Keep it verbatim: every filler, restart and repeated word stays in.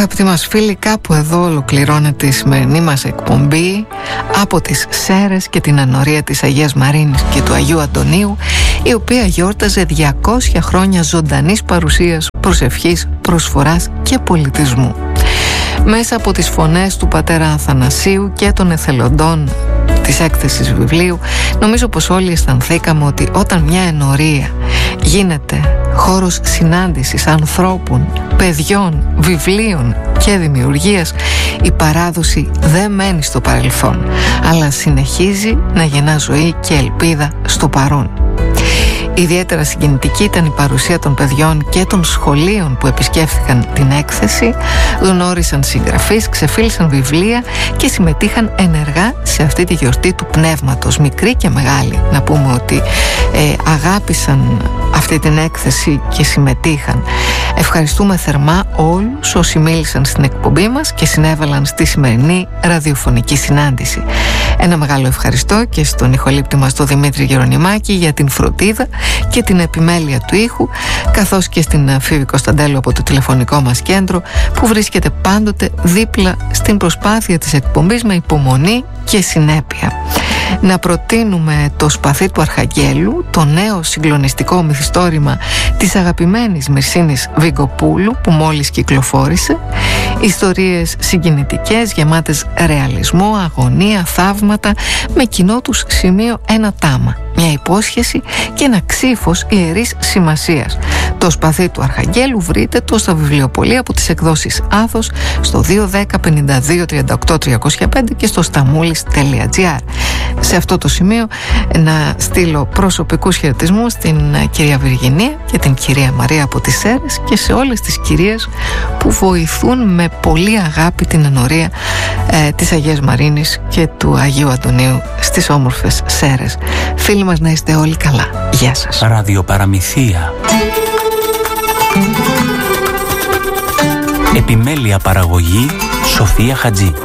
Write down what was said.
Αγαπητοί μας φίλοι, κάπου εδώ ολοκληρώνεται η σημερινή μας εκπομπή από τις Σέρρες και την ανορία της Αγίας Μαρίνης και του Αγίου Αντωνίου, η οποία γιόρταζε διακόσια χρόνια ζωντανής παρουσίας, προσευχής, προσφοράς και πολιτισμού. Μέσα από τις φωνές του πατέρα Αθανασίου και των εθελοντών της έκθεσης βιβλίου, νομίζω πως όλοι αισθανθήκαμε ότι όταν μια ενορία γίνεται χώρος συνάντησης ανθρώπων, παιδιών, βιβλίων και δημιουργίας, η παράδοση δεν μένει στο παρελθόν, αλλά συνεχίζει να γεννά ζωή και ελπίδα στο παρόν. Ιδιαίτερα συγκινητική ήταν η παρουσία των παιδιών και των σχολείων που επισκέφθηκαν την έκθεση, γνώρισαν συγγραφείς, ξεφίλησαν βιβλία και συμμετείχαν ενεργά σε αυτή τη γιορτή του πνεύματος, μικροί και μεγάλοι. Να πούμε ότι ε, αγάπησαν αυτή την έκθεση και συμμετείχαν. Ευχαριστούμε θερμά όλους όσοι μίλησαν στην εκπομπή μας και συνέβαλαν στη σημερινή ραδιοφωνική συνάντηση. Ένα μεγάλο ευχαριστώ και στον ηχολήπτη μας τον Δημήτρη Γερονιμάκη για την φροντίδα και την επιμέλεια του ήχου, καθώς και στην Φίβη Κωνσταντέλου από το τηλεφωνικό μας κέντρο, που βρίσκεται πάντοτε δίπλα στην προσπάθεια της εκπομπής με υπομονή και συνέπεια. Να προτείνουμε το Σπαθί του Αρχαγγέλου, το νέο συγκλονιστικό μυθιστόρημα της αγαπημένης Μυρσίνης Βιγκοπούλου που μόλις κυκλοφόρησε. Ιστορίες συγκινητικές, γεμάτες ρεαλισμό, αγωνία, θαύματα, με κοινό τους σημείο ένα τάμα, μια υπόσχεση και ένα ξύφος ιερής σημασίας. Το Σπαθί του Αρχαγγέλου βρείτε το στα βιβλιοπωλεία από τις εκδόσεις Άθος στο δύο δέκα πενήντα δύο τριάντα οκτώ τριακόσια πέντε και στο σταμούλης τελεία τζι άρ. Σε αυτό το σημείο να στείλω προσωπικούς χαιρετισμούς στην κυρία Βυργινία και την κυρία Μαρία από τις Σέρρες και σε όλες τις κυρίες που βοηθούν με πολύ αγάπη την ενορία ε, της Αγίας Μαρίνης και του Αγίου Αντωνίου στις όμορφες Σέρρες. Φίλοι μας, να είστε όλοι καλά. Γεια σας. Ραδιοπαραμυθία. Επιμέλεια παραγωγή Σοφία Χατζή.